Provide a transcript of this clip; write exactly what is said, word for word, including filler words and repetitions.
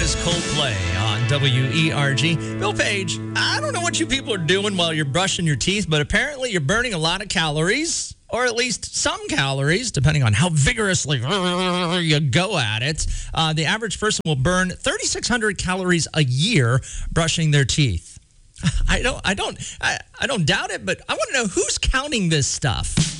is Coldplay on W E R G. Bill Page, I don't know what you people are doing while you're brushing your teeth, but apparently you're burning a lot of calories, or at least some calories, depending on how vigorously you go at it. Uh, the average person will burn thirty-six hundred calories a year brushing their teeth. I don't, I don't, I, I don't doubt it, but I want to know who's counting this stuff.